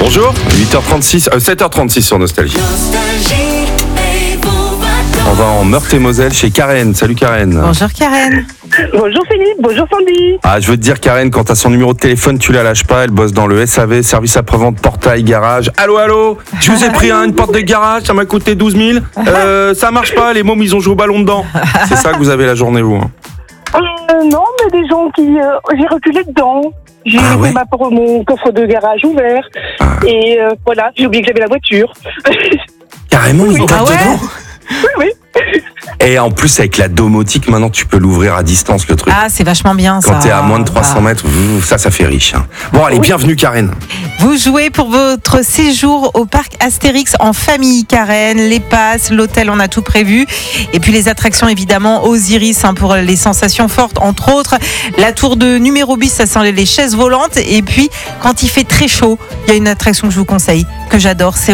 Bonjour, 7h36 sur Nostalgie. On va en Meurthe-et-Moselle chez Karen. Salut Karen. Bonjour Karen. Bonjour Philippe, bonjour Sandy. Ah, je veux te dire Karen, quand t'as son numéro de téléphone, tu la lâches pas. Elle bosse dans le SAV, service après-vente, portail, garage. Allô, je vous ai pris une porte de garage, ça m'a coûté 12 000. Ça marche pas, les mômes ils ont joué au ballon dedans. C'est ça que vous avez la journée vous hein. Non, mais des gens qui... j'ai reculé dedans. J'ai laissé mon coffre de garage ouvert. Et voilà, j'ai oublié que j'avais la voiture. Carrément, il tape dedans. Oui. Et en plus, avec la domotique, maintenant, tu peux l'ouvrir à distance, le truc. Ah, c'est vachement bien ça. Quand t'es à moins de 300 mètres, ça fait riche. Hein. Bon, allez, bienvenue Karen. Vous jouez pour votre séjour au parc Astérix en famille, Karen. Les passes, l'hôtel, on a tout prévu. Et puis les attractions, évidemment, Osiris pour les sensations fortes, entre autres. La tour de numéro bis, ça sent les chaises volantes. Et puis, quand il fait très chaud, il y a une attraction que je vous conseille, que j'adore, c'est